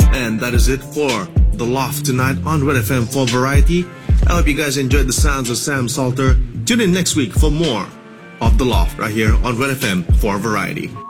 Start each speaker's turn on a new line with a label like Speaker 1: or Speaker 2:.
Speaker 1: And that is it for The Loft tonight on Red FM for Variety. I hope you guys enjoyed the sounds of Sam Salter. Tune in next week for more of The Loft right here on Red FM for Variety.